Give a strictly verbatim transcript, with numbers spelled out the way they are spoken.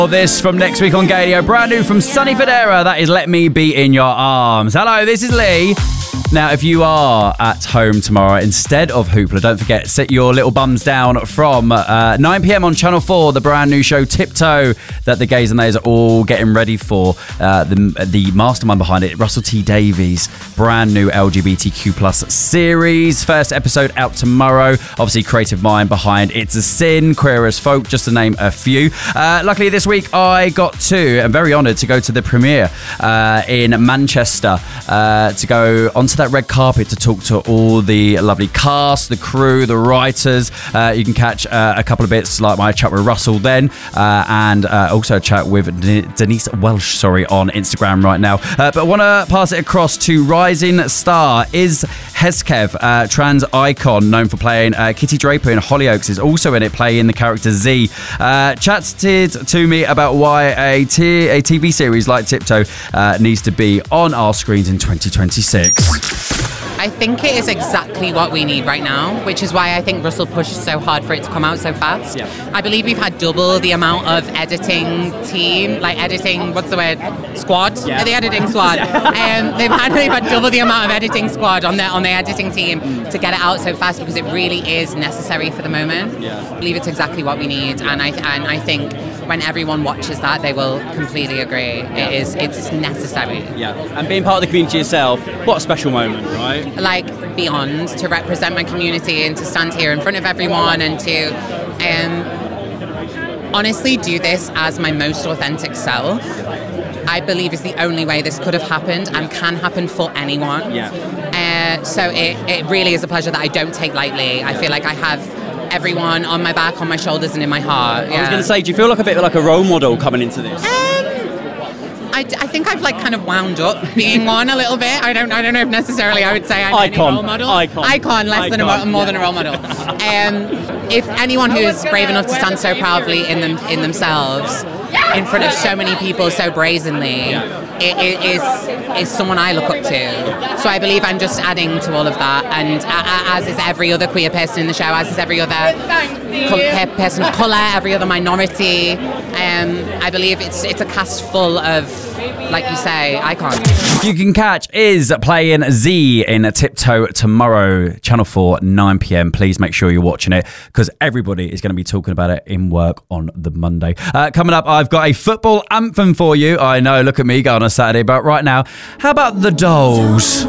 This from next week on Gadio, brand new from Sonny Fodera. That is Let Me Be In Your Arms. Hello, this is Lee. Now, if you are at home tomorrow, instead of Hoopla, don't forget, sit your little bums down from uh, nine p.m. on Channel four, the brand new show Tiptoe that the gays and theys are all getting ready for. Uh, the, the mastermind behind it, Russell T Davies, brand new L G B T Q plus series. First episode out tomorrow. Obviously, creative mind behind It's a Sin, Queer as Folk, just to name a few. Uh, luckily, this week I got to, I'm very honoured to go to the premiere uh, in Manchester uh, to go onto that red carpet to talk to all the lovely cast, the crew, the writers. Uh, you can catch uh, a couple of bits like my chat with Russell then, uh, and uh, also a chat with De- Denise Welsh, sorry, on Instagram right now. Uh, but I want to pass it across to rising star Iz Heskev, uh, trans icon known for playing uh, Kitty Draper in Hollyoaks, is also in it playing the character Z. Uh, chatted to me about why a, t- a T V series like Tiptoe uh, needs to be on our screens in twenty twenty-six. I think it is exactly what we need right now, which is why I think Russell pushed so hard for it to come out so fast. Yeah. I believe we've had double the amount of editing team, like editing, what's the word? Squad? Yeah. The editing squad. um, they've had they've had double the amount of editing squad on their on their editing team to get it out so fast because it really is necessary for the moment. Yeah. I believe it's exactly what we need, and I and I think when everyone watches that, they will completely agree. It is it's necessary. Yeah, and being part of the community yourself, what a special moment, right? Like beyond, to represent my community and to stand here in front of everyone and to um, honestly do this as my most authentic self, I believe is the only way this could have happened and can happen for anyone. Yeah. Uh, so it, it really is a pleasure that I don't take lightly. I feel like I have everyone on my back, on my shoulders and in my heart. Yeah. I was going to say, do you feel like a bit like a role model coming into this? I, I think I've like kind of wound up being one a little bit. I don't I don't know if necessarily I would say I'm Icon. any role model. Icon. Icon, less Icon. than a, more Yeah. than a role model. Um, if anyone who is brave enough to stand so proudly in them in themselves, in front of so many people so brazenly, it, it is is someone I look up to. So I believe I'm just adding to all of that, and uh, as is every other queer person in the show, as is every other co- person of colour, every other minority. Um, I believe it's it's a cast full of, like you say, icons. You can catch Iz playing Z in Tiptoe tomorrow, Channel four, nine p.m. Please make sure you're watching it because everybody is going to be talking about it in work on the Monday. Uh, coming up, I've got a football anthem for you. I know, look at me going on a Saturday, but right now, how about the Dolls?